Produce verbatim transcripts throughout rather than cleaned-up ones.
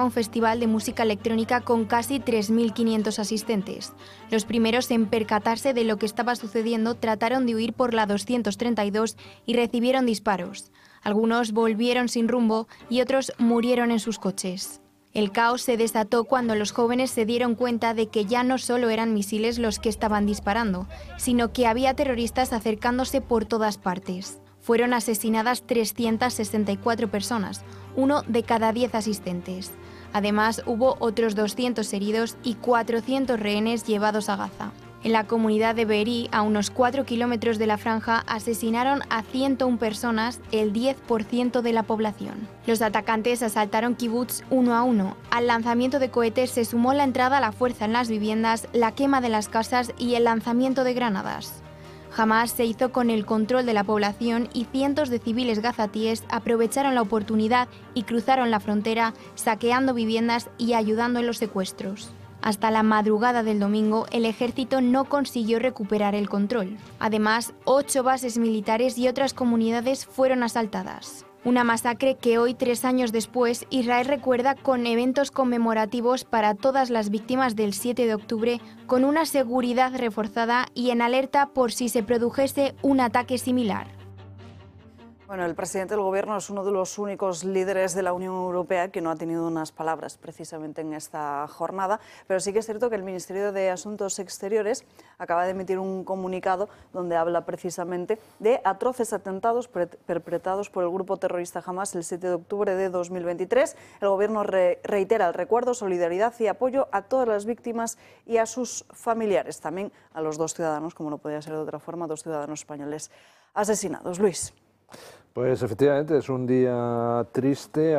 un festival de música electrónica con casi tres mil quinientos asistentes. Los primeros en percatarse de lo que estaba sucediendo trataron de huir por la doscientos treinta y dos y recibieron disparos. Algunos volvieron sin rumbo y otros murieron en sus coches. El caos se desató cuando los jóvenes se dieron cuenta de que ya no solo eran misiles los que estaban disparando, sino que había terroristas acercándose por todas partes. Fueron asesinadas trescientas sesenta y cuatro personas, uno de cada diez asistentes. Además, hubo otros doscientos heridos y cuatrocientos rehenes llevados a Gaza. En la comunidad de Be'eri, a unos cuatro kilómetros de la franja, asesinaron a ciento una personas, el diez por ciento de la población. Los atacantes asaltaron kibutz uno a uno. Al lanzamiento de cohetes se sumó la entrada a la fuerza en las viviendas, la quema de las casas y el lanzamiento de granadas. Hamás se hizo con el control de la población y cientos de civiles gazatíes aprovecharon la oportunidad y cruzaron la frontera, saqueando viviendas y ayudando en los secuestros. Hasta la madrugada del domingo, el ejército no consiguió recuperar el control. Además, ocho bases militares y otras comunidades fueron asaltadas. Una masacre que hoy, tres años después, Israel recuerda con eventos conmemorativos para todas las víctimas del siete de octubre, con una seguridad reforzada y en alerta por si se produjese un ataque similar. Bueno, el presidente del Gobierno es uno de los únicos líderes de la Unión Europea que no ha tenido unas palabras precisamente en esta jornada, pero sí que es cierto que el Ministerio de Asuntos Exteriores acaba de emitir un comunicado donde habla precisamente de atroces atentados perpetrados por el grupo terrorista Hamás el siete de octubre de dos mil veintitrés. El Gobierno re reitera el recuerdo, solidaridad y apoyo a todas las víctimas y a sus familiares, también a los dos ciudadanos, como no podía ser de otra forma, dos ciudadanos españoles asesinados. Luis. Pues efectivamente es un día triste,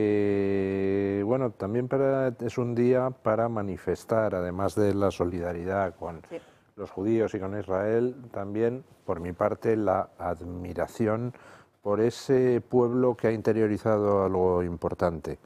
aunque bueno, también para, es un día para manifestar, además de la solidaridad con sí. los judíos y con Israel, también por mi parte la admiración por ese pueblo que ha interiorizado algo importante.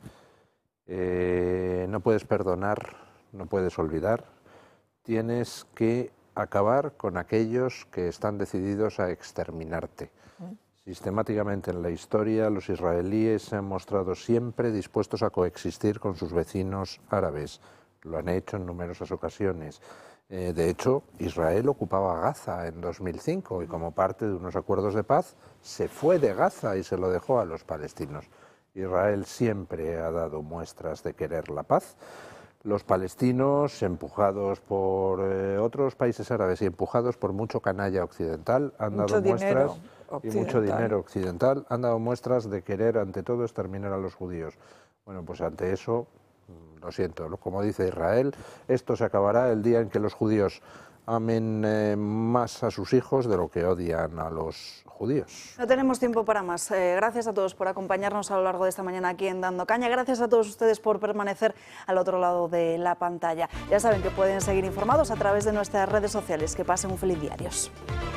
Eh, no puedes perdonar, no puedes olvidar, tienes que acabar con aquellos que están decididos a exterminarte. Sistemáticamente en la historia, los israelíes se han mostrado siempre dispuestos a coexistir con sus vecinos árabes. Lo han hecho en numerosas ocasiones. Eh, de hecho, Israel ocupaba Gaza en dos mil cinco y como parte de unos acuerdos de paz se fue de Gaza y se lo dejó a los palestinos. Israel siempre ha dado muestras de querer la paz. Los palestinos, empujados por eh, otros países árabes y empujados por mucho canalla occidental, han mucho dado dinero muestras... occidental. y mucho dinero occidental, han dado muestras de querer ante todo exterminar a los judíos. Bueno, pues ante eso, lo siento, como dice Israel, esto se acabará el día en que los judíos amen eh, más a sus hijos de lo que odian a los judíos. No tenemos tiempo para más. Eh, gracias a todos por acompañarnos a lo largo de esta mañana aquí en Dando Caña. Gracias a todos ustedes por permanecer al otro lado de la pantalla. Ya saben que pueden seguir informados a través de nuestras redes sociales. Que pasen un feliz día. Adiós.